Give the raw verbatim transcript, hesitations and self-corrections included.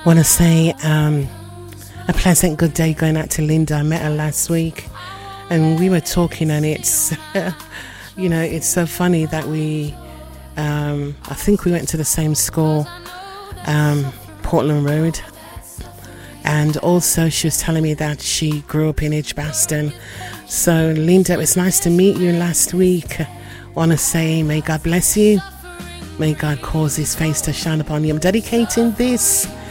Want to say um, a pleasant good day going out to Linda. I met her last week and we were talking, and it's, you know, it's so funny that we, um, I think we went to the same school, um, Portland Road. And also she was telling me that she grew up in Edgbaston. So Linda, it's nice to meet you last week. Want to say may God bless you. May God cause his face to shine upon you. I'm dedicating this